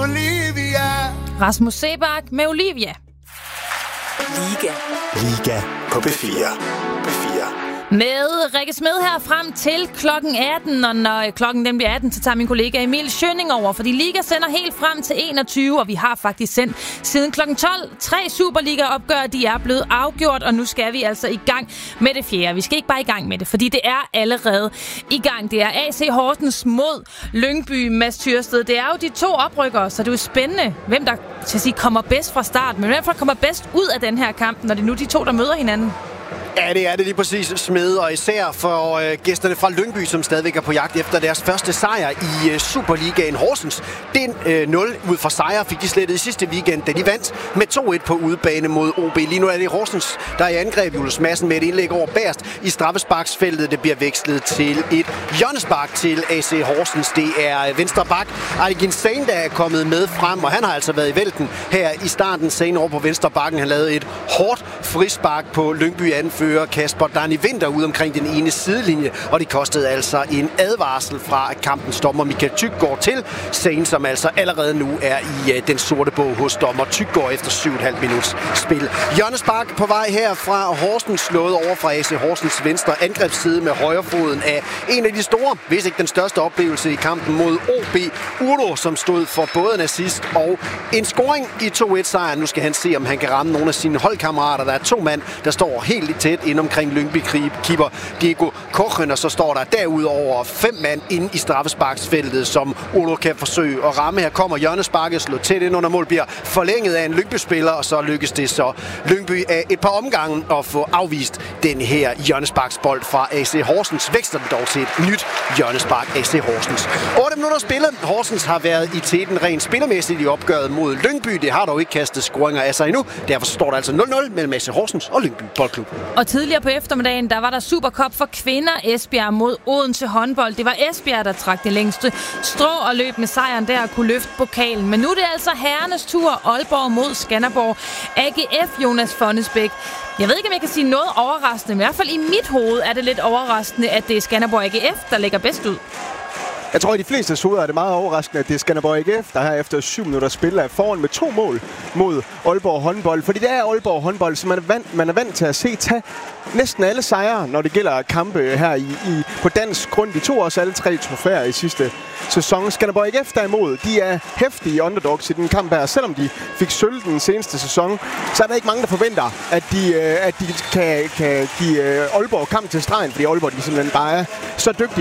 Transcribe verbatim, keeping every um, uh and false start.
Olivia. Rasmus Seebach med Olivia. Liga. Liga på B fire. B fire. Med Rikke Smed her frem til klokken atten, og når klokken den bliver atten, så tager min kollega Emil Schønning over, fordi Liga sender helt frem til enogtyve, og vi har faktisk sendt siden klokken tolv. Tre Superliga-opgør, de er blevet afgjort, og nu skal vi altså i gang med det fjerde. Vi skal ikke bare i gang med det, fordi det er allerede i gang. Det er A C Horsens mod Lyngby, Mads Tyrsted. Det er jo de to oprykkere, så det er jo spændende, hvem der til at sige, kommer bedst fra start, men hvem der kommer bedst ud af den her kamp, når det er nu de to, der møder hinanden. Ja, det er det lige præcis, Smed, og især for øh, gæsterne fra Lyngby, som stadigvæk er på jagt efter deres første sejr i øh, Superligaen. Horsens, den øh, nul ud fra sejr fik de slettet i sidste weekend, da de vandt med to et på udebane mod O B. Lige nu er det Horsens, der er i angreb. Julius Madsen med et indlæg over bagerst i straffesparksfeltet. Det bliver vekslet til et hjørnespark til A C Horsens. Det er venstre bak Aygin Sane, der er kommet med frem, og han har altså været i vælten her i starten. Sane over på venstre bakken. Han lavede et hårdt frispark på Lyngby anfører Kasper Dani Vinter ud omkring den ene sidelinje, og det kostede altså en advarsel fra kampens dommer Michael Tyggaard til Sane, som altså allerede nu er i uh, den sorte bog hos dommer Tyggaard efter syv komma fem minuts spil. Hjørnespark på vej her fra Horsens, slået over fra A C Horsens venstre angrebsside med højrefoden af en af de store, hvis ikke den største oplevelse i kampen mod O B. Urdo, som stod for både en assist og en scoring i to et sejren. Nu skal han se, om han kan ramme nogle af sine holdkammerater. Der er to mand, der står helt lidt tæt ind omkring Lyngby-keeper Diego Kochen, og så står der derudover fem mand inde i straffesparksfeltet, som Urdo kan forsøge at ramme. Her kommer hjørnesparket, slået tæt ind under mål, bliver forlænget af en Lyngby-spiller, og så lykkes det så Lyngby af et par omgange at få afvist den her hjørnesparksbold fra A C Horsens. Vækster den dog til et nyt hjørnespark A C Horsens. otte minutter spillet. Horsens har været i teten rent spillermæssigt i opgøret mod Lyngby. Det har dog ikke kastet scoringer af sig endnu. Derfor står der altså nul nul mellem A C Horsens og Lyngby Boldklub. Og tidligere på eftermiddagen, der var der Supercup for kvinder. Esbjerg mod Odense håndbold. Det var Esbjerg, der trak det længste strå og løb med sejren der og kunne løfte pokalen. Men nu er det altså herrenes tur. Aalborg mod Skanderborg. A G F, Jonas Fonnesbæk. Jeg ved ikke, om jeg kan sige noget overraskende, men i hvert fald i mit hoved er det lidt overraskende, at det er Skanderborg A G F, der ligger bedst ud. Jeg tror, at de fleste hoveder er det meget overraskende, at det er Skanderborg A G F, der her efter syv minutter spil er foran med to mål mod Aalborg håndbold. Fordi det er Aalborg håndbold, som man er vant, man er vant til at se tage næsten alle sejre, når det gælder kampe her i, i, på dansk grund. De tog også alle tre trofæer i sidste sæson. Skanderborg A G F derimod, de er heftige underdogs i den kamp her. Selvom de fik sølv den seneste sæson, så er der ikke mange, der forventer, at de, at de kan, kan give Aalborg kamp til stregen, fordi Aalborg de simpelthen bare er så dygtige